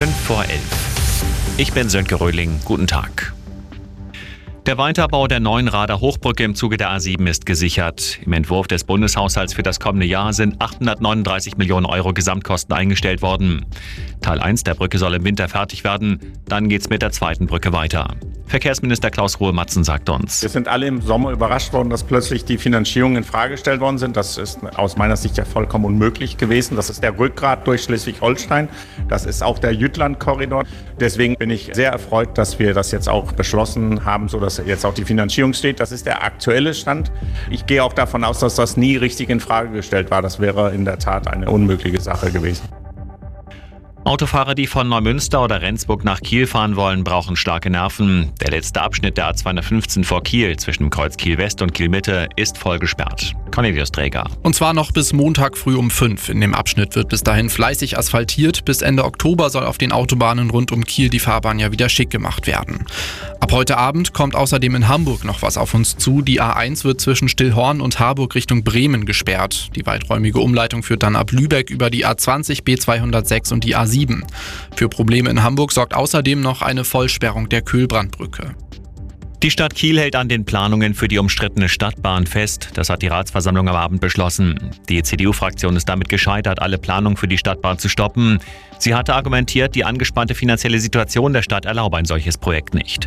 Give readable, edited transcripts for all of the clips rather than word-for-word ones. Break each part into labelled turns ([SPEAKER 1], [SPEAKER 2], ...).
[SPEAKER 1] 11:05. Ich bin Sönke Röhling. Guten Tag. Der Weiterbau der neuen Rader Hochbrücke im Zuge der A7 ist gesichert. Im Entwurf des Bundeshaushalts für das kommende Jahr sind 839 Millionen Euro Gesamtkosten eingestellt worden. Teil 1 der Brücke soll im Winter fertig werden. Dann geht's mit der zweiten Brücke weiter. Verkehrsminister Klaus Ruhe-Matzen sagt uns:
[SPEAKER 2] Wir sind alle im Sommer überrascht worden, dass plötzlich die Finanzierungen in Frage gestellt worden sind. Das ist aus meiner Sicht ja vollkommen unmöglich gewesen. Das ist der Rückgrat durch Schleswig-Holstein. Das ist auch der Jütland-Korridor. Deswegen bin ich sehr erfreut, dass wir das jetzt auch beschlossen haben, sodass jetzt auch die Finanzierung steht. Das ist der aktuelle Stand. Ich gehe auch davon aus, dass das nie richtig in Frage gestellt war. Das wäre in der Tat eine unmögliche Sache gewesen.
[SPEAKER 1] Autofahrer, die von Neumünster oder Rendsburg nach Kiel fahren wollen, brauchen starke Nerven. Der letzte Abschnitt der A215 vor Kiel zwischen Kreuz Kiel West und Kiel Mitte ist voll gesperrt. Cornelius Träger.
[SPEAKER 3] Und zwar noch bis Montag früh um 5. In dem Abschnitt wird bis dahin fleißig asphaltiert. Bis Ende Oktober soll auf den Autobahnen rund um Kiel die Fahrbahn ja wieder schick gemacht werden. Ab heute Abend kommt außerdem in Hamburg noch was auf uns zu. Die A1 wird zwischen Stillhorn und Harburg Richtung Bremen gesperrt. Die weiträumige Umleitung führt dann ab Lübeck über die A20, B206 und die A7. Für Probleme in Hamburg sorgt außerdem noch eine Vollsperrung der Kühlbrandbrücke.
[SPEAKER 1] Die Stadt Kiel hält an den Planungen für die umstrittene Stadtbahn fest. Das hat die Ratsversammlung am Abend beschlossen. Die CDU-Fraktion ist damit gescheitert, alle Planungen für die Stadtbahn zu stoppen. Sie hatte argumentiert, die angespannte finanzielle Situation der Stadt erlaube ein solches Projekt nicht.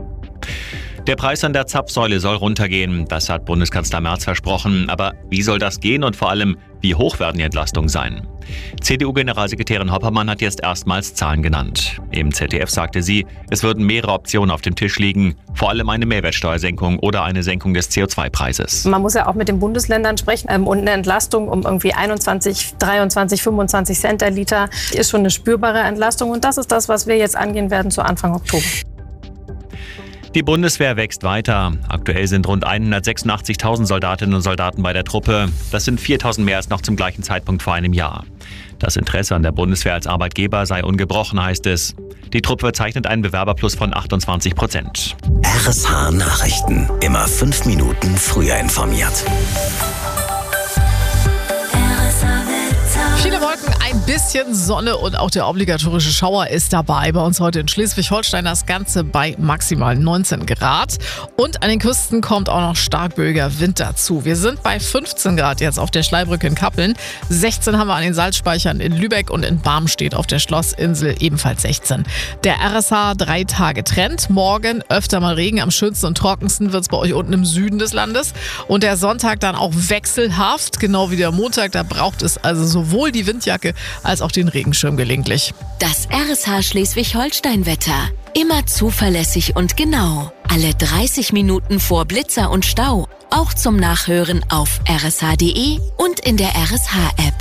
[SPEAKER 1] Der Preis an der Zapfsäule soll runtergehen. Das hat Bundeskanzler Merz versprochen. Aber wie soll das gehen und vor allem, wie hoch werden die Entlastungen sein? CDU-Generalsekretärin Hoppermann hat jetzt erstmals Zahlen genannt. Im ZDF sagte sie, es würden mehrere Optionen auf dem Tisch liegen. Vor allem eine Mehrwertsteuersenkung oder eine Senkung des CO2-Preises.
[SPEAKER 4] Man muss ja auch mit den Bundesländern sprechen. Und eine Entlastung um irgendwie 21, 23, 25 Cent der Liter ist schon eine spürbare Entlastung. Und das ist das, was wir jetzt angehen werden zu Anfang Oktober.
[SPEAKER 1] Die Bundeswehr wächst weiter. Aktuell sind rund 186.000 Soldatinnen und Soldaten bei der Truppe. Das sind 4.000 mehr als noch zum gleichen Zeitpunkt vor einem Jahr. Das Interesse an der Bundeswehr als Arbeitgeber sei ungebrochen, heißt es. Die Truppe verzeichnet einen Bewerberplus von 28%.
[SPEAKER 5] RSH Nachrichten. Immer 5 Minuten früher informiert.
[SPEAKER 6] Viele Wolken, ein bisschen Sonne und auch der obligatorische Schauer ist dabei. Bei uns heute in Schleswig-Holstein das Ganze bei maximal 19 Grad. Und an den Küsten kommt auch noch starkböiger Wind dazu. Wir sind bei 15 Grad jetzt auf der Schleibrücke in Kappeln. 16 haben wir an den Salzspeichern in Lübeck und in Barmstedt auf der Schlossinsel ebenfalls 16. Der RSH 3 Tage Trend. Morgen öfter mal Regen. Am schönsten und trockensten wird es bei euch unten im Süden des Landes. Und der Sonntag dann auch wechselhaft, genau wie der Montag. Da braucht es also sowohl die Windjacke als auch den Regenschirm gelegentlich.
[SPEAKER 7] Das RSH Schleswig-Holstein-Wetter. Immer zuverlässig und genau. Alle 30 Minuten vor Blitzer und Stau. Auch zum Nachhören auf rsh.de und in der RSH-App.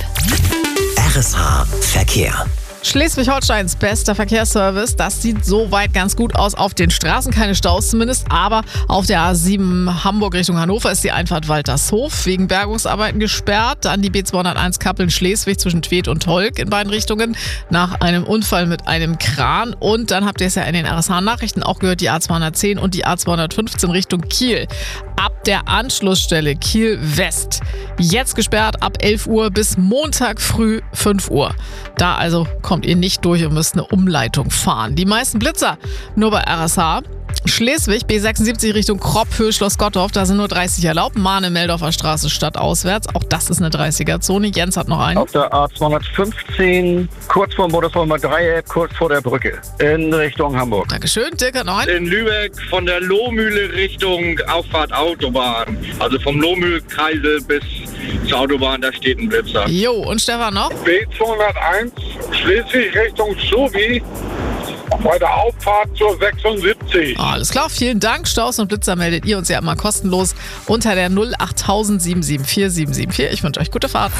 [SPEAKER 5] RSH Verkehr.
[SPEAKER 6] Schleswig-Holsteins bester Verkehrsservice, das sieht soweit ganz gut aus auf den Straßen, keine Staus zumindest, aber auf der A7 Hamburg Richtung Hannover ist die Einfahrt Waltershof wegen Bergungsarbeiten gesperrt, dann die B201 Kappeln-Schleswig zwischen Tweed und Holk in beiden Richtungen nach einem Unfall mit einem Kran und dann habt ihr es ja in den RSH-Nachrichten auch gehört, die A210 und die A215 Richtung Kiel. Ab der Anschlussstelle Kiel West. Jetzt gesperrt ab 11 Uhr bis Montag früh 5 Uhr. Da also kommt ihr nicht durch und müsst eine Umleitung fahren. Die meisten Blitzer nur bei RSH. Schleswig, B76 Richtung Kropphöhe, Schloss Gottorf, da sind nur 30 erlaubt. Mahne, Meldorfer Straße stadtauswärts, auch das ist eine 30er-Zone. Jens hat noch einen.
[SPEAKER 8] Auf der A215, kurz vor dem Bodeformer Dreieck, kurz vor der Brücke, in Richtung Hamburg.
[SPEAKER 6] Dankeschön, Dirk hat noch einen.
[SPEAKER 9] In Lübeck von der Lohmühle Richtung Auffahrt Autobahn. Also vom Lohmühlkreisel bis zur Autobahn, da steht ein Blitzer.
[SPEAKER 6] Jo, und Stefan noch?
[SPEAKER 10] B201, Schleswig Richtung Schubi. Bei der Auffahrt zur 76.
[SPEAKER 6] Alles klar, vielen Dank. Staus und Blitzer meldet ihr uns ja immer kostenlos unter der 08000 774 774. Ich wünsche euch gute Fahrt.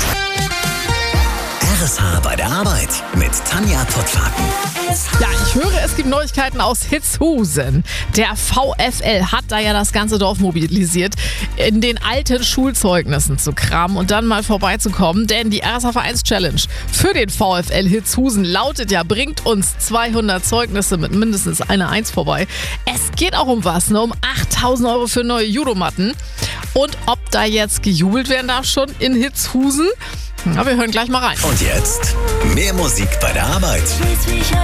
[SPEAKER 5] RSH bei der Arbeit mit Tanja Pottlaken.
[SPEAKER 6] Ja, ich höre, es gibt Neuigkeiten aus Hitzhusen. Der VfL hat da ja das ganze Dorf mobilisiert, in den alten Schulzeugnissen zu kramen und dann mal vorbeizukommen. Denn die RSH Vereins Challenge für den VfL Hitzhusen lautet ja, bringt uns 200 Zeugnisse mit mindestens einer 1 vorbei. Es geht auch um was, ne? Um 8.000 Euro für neue Judomatten. Und ob da jetzt gejubelt werden darf schon in Hitzhusen? Ja, wir hören gleich mal rein.
[SPEAKER 5] Und jetzt mehr Musik bei der Arbeit.